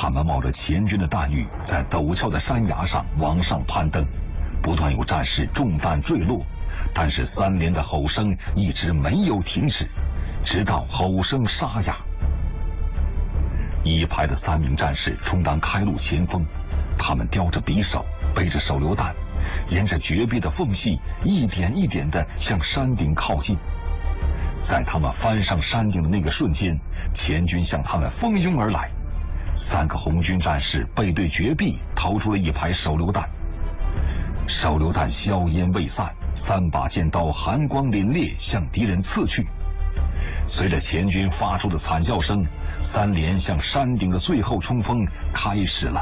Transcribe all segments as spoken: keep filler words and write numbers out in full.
他们冒着前军的弹雨，在陡峭的山崖上往上攀登，不断有战士中弹坠落，但是三连的吼声一直没有停止，直到吼声沙哑。一排的三名战士充当开路前锋，他们叼着匕首，背着手榴弹，沿着绝壁的缝隙一点一点地向山顶靠近。在他们翻上山顶的那个瞬间，前军向他们蜂拥而来。三个红军战士背对绝壁，投出了一排手榴弹。手榴弹硝烟未散，三把剑刀寒光凛冽，向敌人刺去。随着前军发出的惨叫声，三连向山顶的最后冲锋开始了。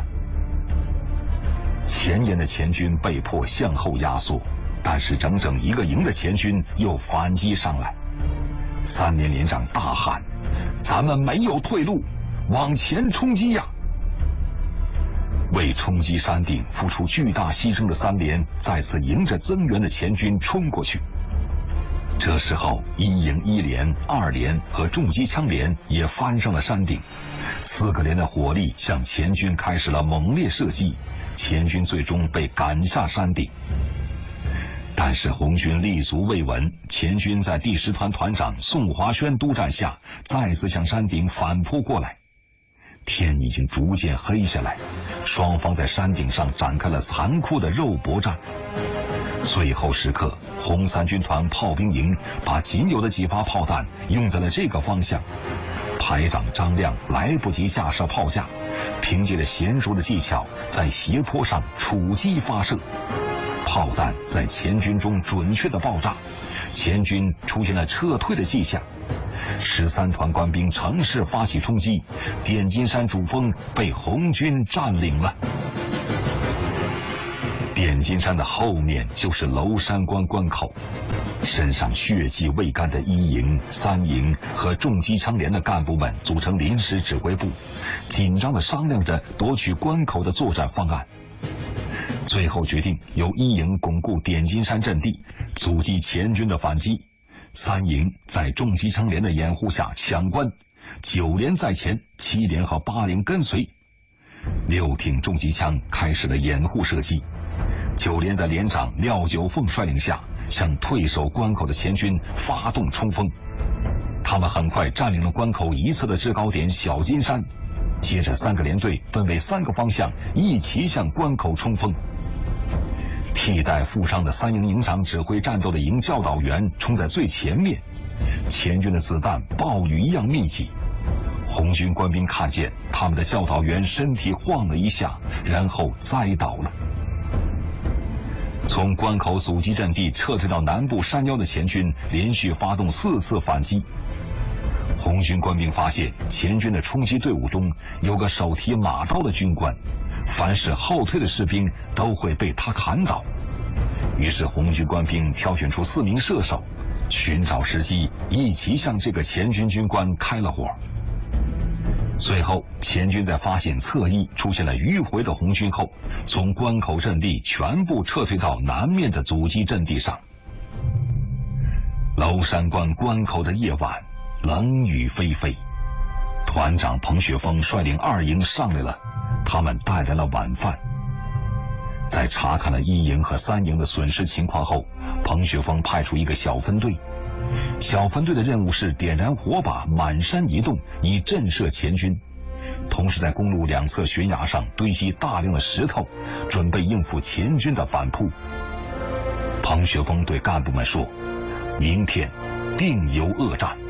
前沿的前军被迫向后压缩，但是整整一个营的前军又反击上来。三连连长大喊：“咱们没有退路，往前冲击呀！”为冲击山顶付出巨大牺牲的三连再次迎着增援的前军冲过去。这时候，一营一连、二连和重机枪连也翻上了山顶，四个连的火力向前军开始了猛烈射击，前军最终被赶下山顶。但是红军立足未稳，前军在第十团团长宋华轩督战下，再次向山顶反扑过来。天已经逐渐黑下来，双方在山顶上展开了残酷的肉搏战。最后时刻，红三军团炮兵营把仅有的几发炮弹用在了这个方向。排长张亮来不及架设炮架，凭借着娴熟的技巧，在斜坡上触击发射。炮弹在前军中准确的爆炸，前军出现了撤退的迹象。十三团官兵乘势发起冲击，点金山主峰被红军占领了。点金山的后面就是娄山关关口，身上血迹未干的一营、三营和重机枪连的干部们组成临时指挥部，紧张地商量着夺取关口的作战方案。最后决定由一营巩固点金山阵地，阻击前军的反击；三营在重机枪连的掩护下抢关，九连在前，七连和八连跟随。六挺重机枪开始了掩护射击，九连的连长廖九凤率领下，向退守关口的前军发动冲锋。他们很快占领了关口一侧的制高点小金山，接着三个连队分为三个方向，一齐向关口冲锋。替代负伤的三营营长指挥战斗的营教导员冲在最前面，前军的子弹暴雨一样密集。红军官兵看见他们的教导员身体晃了一下，然后栽倒了。从关口阻击阵地撤退到南部山腰的前军连续发动四次反击。红军官兵发现前军的冲击队伍中有个手提马刀的军官，凡是后退的士兵都会被他砍倒。于是红军官兵挑选出四名射手，寻找时机一起向这个前军军官开了火。随后前军在发现侧翼出现了迂回的红军后，从关口阵地全部撤退到南面的阻击阵地上。娄山关关口的夜晚，冷雨霏霏。团长彭雪枫率领二营上来了，他们带来了晚饭。在查看了一营和三营的损失情况后，彭雪枫派出一个小分队。小分队的任务是点燃火把，满山移动，以震慑前军，同时在公路两侧悬崖上堆积大量的石头，准备应付前军的反扑。彭雪枫对干部们说：“明天定有恶战。”